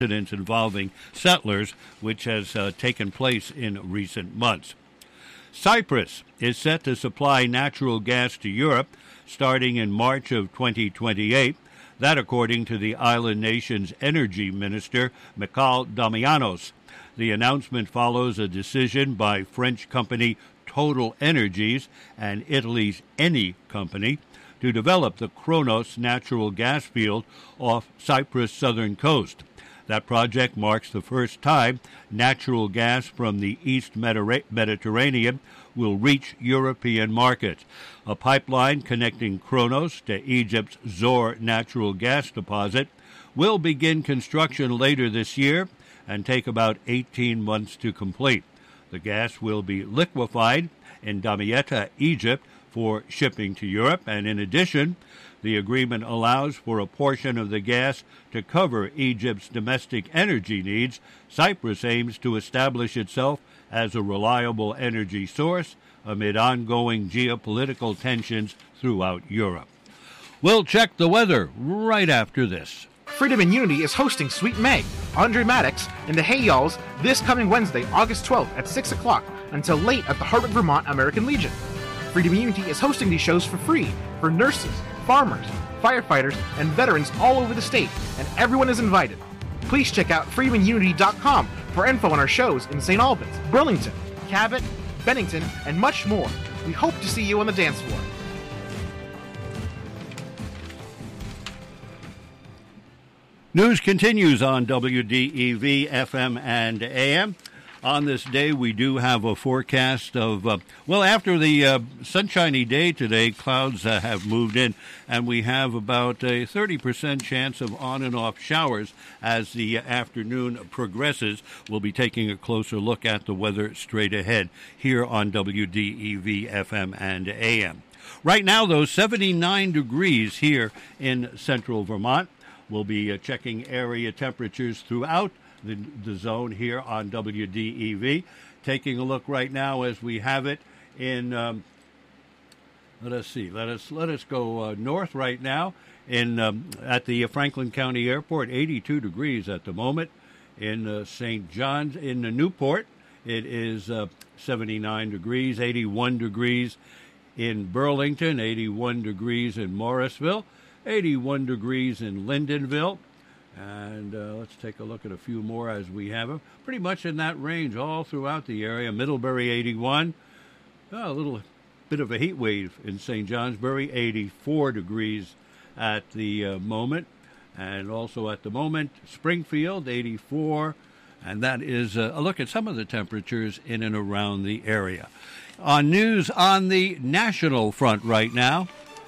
incidents involving settlers, which has taken place in recent months. Cyprus is set to supply natural gas to Europe starting in March of 2028. That according to the island nation's energy minister, Mikhail Damianos. The announcement follows a decision by French company Total Energies and Italy's Eni company to develop the Kronos natural gas field off Cyprus' southern coast. That project marks the first time natural gas from the East Mediterranean will reach European markets. A pipeline connecting Kronos to Egypt's Zohr natural gas deposit will begin construction later this year and take about 18 months to complete. The gas will be liquefied in Damietta, Egypt, for shipping to Europe, and in addition, the agreement allows for a portion of the gas to cover Egypt's domestic energy needs. Cyprus aims to establish itself as a reliable energy source amid ongoing geopolitical tensions throughout Europe. We'll check the weather right after this. Freedom and Unity is hosting Sweet May, Andre Maddox, and the Hey Y'alls this coming Wednesday, August 12th at 6 o'clock until late at the Hartwick, Vermont American Legion. Freedom and Unity is hosting these shows for free for nurses, farmers, firefighters, and veterans all over the state, and everyone is invited. Please check out freedomunity.com for info on our shows in St. Albans, Burlington, Cabot, Bennington, and much more. We hope to see you on the dance floor. News continues on WDEV FM and AM. On this day, we do have a forecast of, after the sunshiny day today, clouds have moved in, and we have about a 30% chance of on and off showers as the afternoon progresses. We'll be taking a closer look at the weather straight ahead here on WDEV FM and AM. Right now, though, 79 degrees here in central Vermont. We'll be checking area temperatures throughout the zone here on WDEV. Taking a look right now as we have it in, let us go north right now in at the Franklin County Airport, 82 degrees at the moment. In St. John's, in Newport, it is 79 degrees, 81 degrees in Burlington, 81 degrees in Morrisville, 81 degrees in Lyndonville. And let's take a look at a few more as we have them. Pretty much in that range all throughout the area. Middlebury, 81. A little bit of a heat wave in St. Johnsbury, 84 degrees at the moment. And also at the moment, Springfield, 84. And that is a look at some of the temperatures in and around the area. On news on the national front right now.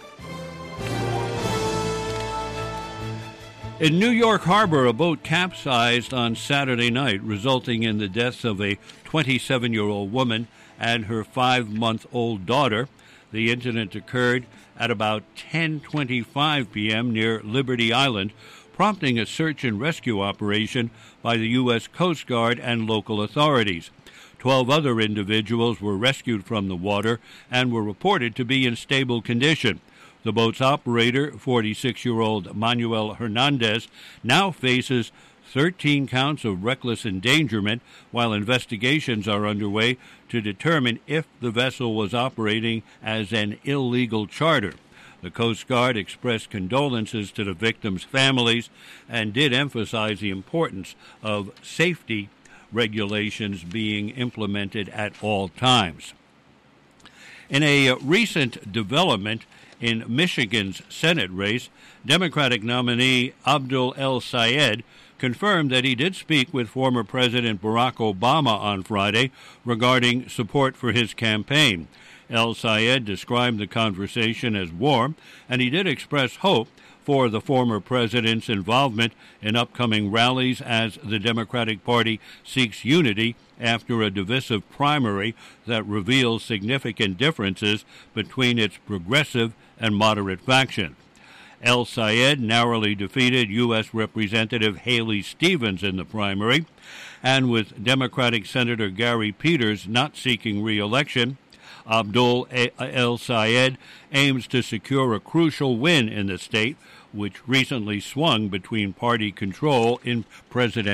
In New York Harbor, a boat capsized on Saturday night, resulting in the deaths of a 27-year-old woman and her 5-month-old daughter. The incident occurred at about 10:25 p.m. near Liberty Island, prompting a search and rescue operation by the U.S. Coast Guard and local authorities. 12 other individuals were rescued from the water and were reported to be in stable condition. The boat's operator, 46-year-old Manuel Hernandez, now faces 13 counts of reckless endangerment, while investigations are underway to determine if the vessel was operating as an illegal charter. The Coast Guard expressed condolences to the victims' families and did emphasize the importance of safety regulations being implemented at all times. In a recent development in Michigan's Senate race, Democratic nominee Abdul El-Sayed confirmed that he did speak with former President Barack Obama on Friday regarding support for his campaign. El-Sayed described the conversation as warm, and he did express hope for the former president's involvement in upcoming rallies as the Democratic Party seeks unity after a divisive primary that reveals significant differences between its progressive and moderate faction. El-Sayed narrowly defeated U.S. Representative Haley Stevens in the primary, and with Democratic Senator Gary Peters not seeking re-election, Abdul El-Sayed aims to secure a crucial win in the state which recently swung between party control in presidential